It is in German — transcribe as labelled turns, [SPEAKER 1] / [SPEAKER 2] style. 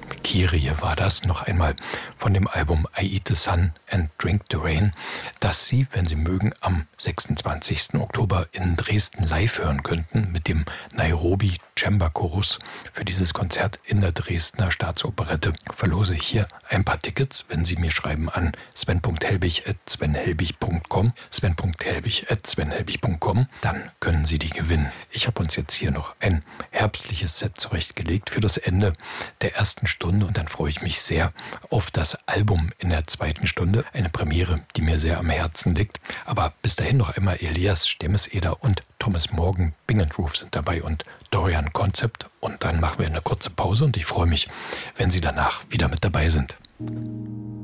[SPEAKER 1] Kyrie war das, noch einmal von dem Album I Eat the Sun and Drink the Rain, das Sie, wenn Sie mögen, am 26. Oktober in Dresden live hören könnten mit dem Nairobi Chamber Chorus. Für dieses Konzert in der Dresdner Staatsoperette verlose ich hier ein paar Tickets, wenn Sie mir schreiben an sven.helbig@svenhelbig.com, sven.helbig@svenhelbig.com, dann können Sie die gewinnen. Ich habe uns jetzt hier noch ein herbstliches Set zurechtgelegt für das Ende der ersten Stunde und dann freue ich mich sehr auf das Album in der zweiten Stunde. Eine Premiere, die mir sehr am Herzen liegt. Aber bis dahin noch einmal Elias Stemmes-Eder und Thomas Morgan, Bing & Roof sind dabei und Dorian Concept. Und dann machen wir eine kurze Pause und ich freue mich, wenn Sie danach wieder mit dabei sind.